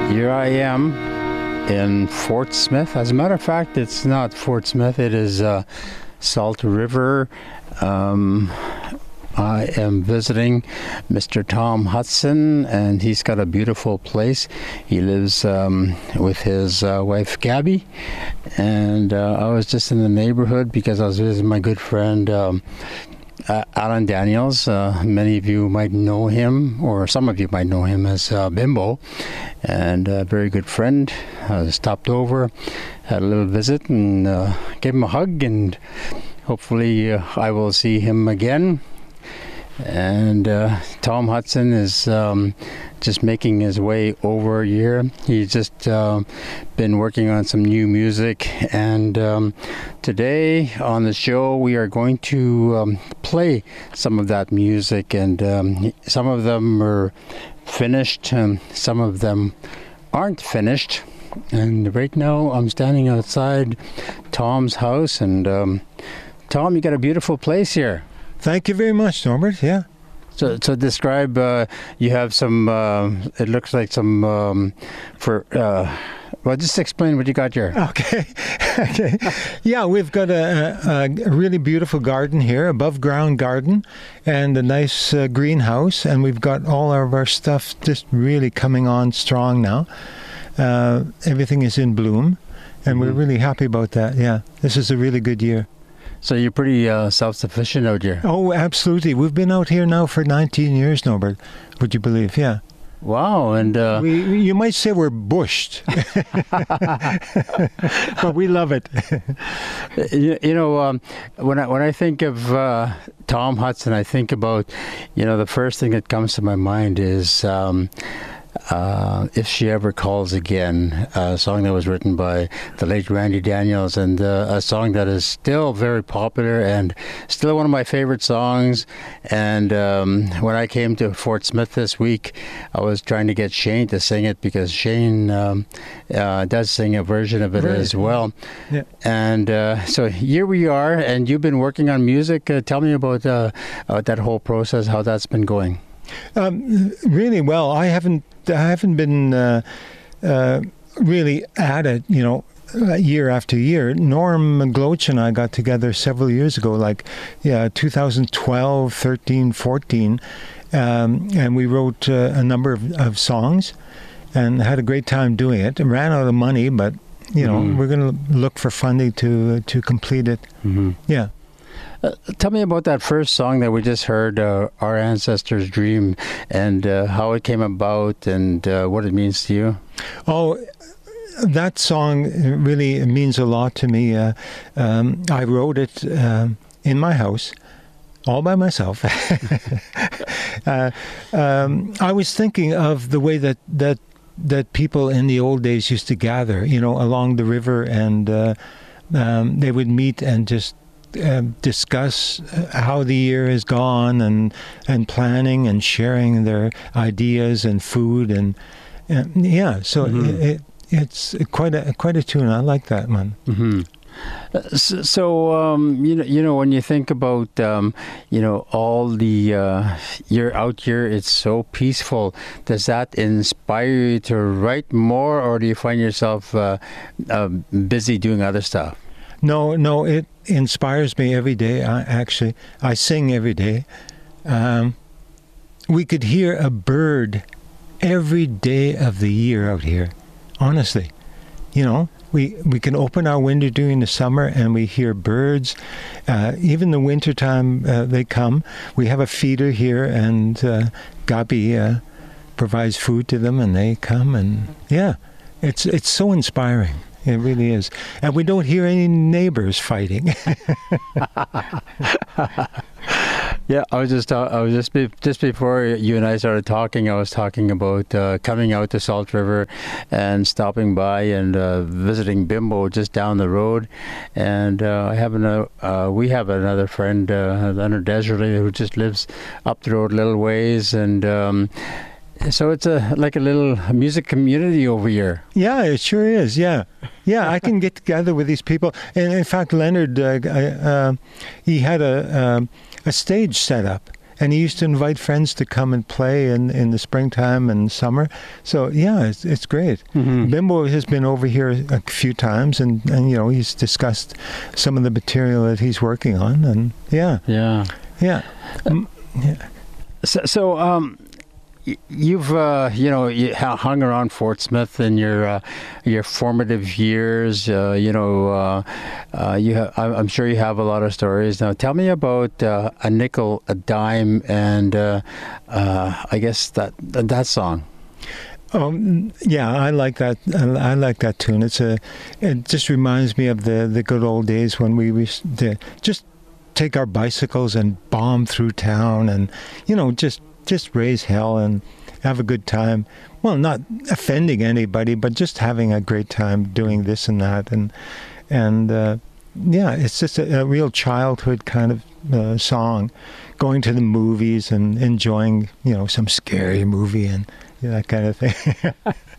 Here I am in Fort Smith. As a matter of fact, it's not Fort Smith, it is Salt River. I am visiting Mr. Tom Hudson, and he's got a beautiful place. He lives with his wife Gabby, and I was just in the neighborhood because I was visiting my good friend Alan Daniels. Many of you might know him, or some of you might know him as Bimbo, and a very good friend. I stopped over, had a little visit, and gave him a hug, and hopefully I will see him again. And Tom Hudson is just making his way over here. He's just been working on some new music, and today on the show we are going to play some of that music, and some of them are finished, some of them aren't finished. And right now I'm standing outside Tom's house, and Tom, you got a beautiful place here. Thank you very much, Norbert. Yeah. So describe, you have some, it looks like some, well, just explain what you got here. Okay. Okay. Yeah, we've got a really beautiful garden here, above ground garden, and a nice greenhouse, and we've got all of our stuff just really coming on strong now. Everything is in bloom, and we're really happy about that. Yeah, this is a really good year. So you're pretty self-sufficient out here. Oh, absolutely. We've been out here now for 19 years, Norbert. Would you believe? Yeah. Wow. And you might say we're bushed, but we love it. When I think of Tom Hudson, I think about, the first thing that comes to my mind is If She Ever Calls Again, a song that was written by the late Randy Daniels, and a song that is still very popular and still one of my favorite songs. And when I came to Fort Smith this week, I was trying to get Shane to sing it, because Shane does sing a version of it as well. Yeah. And so here we are, and you've been working on music. Tell me about that whole process, how that's been going. Really well. I haven't been really at it, year after year. Norm Gloach and I got together several years ago, 2012, 13, 14, and we wrote a number of songs and had a great time doing it. And ran out of money, but we're going to look for funding to complete it. Mm-hmm. Yeah. Tell me about that first song that we just heard, Our Ancestors' Dream, and how it came about and what it means to you. Oh, that song really means a lot to me. I wrote it in my house, all by myself. I was thinking of the way that people in the old days used to gather, along the river, and they would meet and just discuss how the year has gone, and planning and sharing their ideas and food, and so mm-hmm. It's quite a tune. I like that one. Mm-hmm. So when you think about all the you're out here, it's so peaceful. Does that inspire you to write more, or do you find yourself busy doing other stuff? No, it inspires me every day. I sing every day. We could hear a bird every day of the year out here. Honestly, we can open our window during the summer and we hear birds. Even the wintertime, they come. We have a feeder here, and Gabi provides food to them, and they come. And it's so inspiring. It really is. And we don't hear any neighbors fighting. Yeah, I was just before you and I started talking, I was talking about coming out to Salt River and stopping by and visiting Bimbo just down the road. And we have another friend, Leonard Desiree, who just lives up the road a little ways, and so it's like a little music community over here. Yeah, it sure is. Yeah, I can get together with these people. And in fact, Leonard, he had a stage set up, And he used to invite friends to come and play in the springtime and summer. So, yeah, it's great. Mm-hmm. Bimbo has been over here a few times, and he's discussed some of the material that he's working on. And, yeah. Yeah. Yeah. So, you've you hung around Fort Smith in your formative years. I'm sure you have a lot of stories. Now, tell me about A Nickel, a Dime, and I guess that song. Yeah, I like that. I like that tune. It just reminds me of the good old days when we used to just take our bicycles and bomb through town, and just raise hell and have a good time. Well, not offending anybody, but just having a great time doing this and that, and yeah, it's just a real childhood kind of song. Going to the movies and enjoying some scary movie and that kind of thing.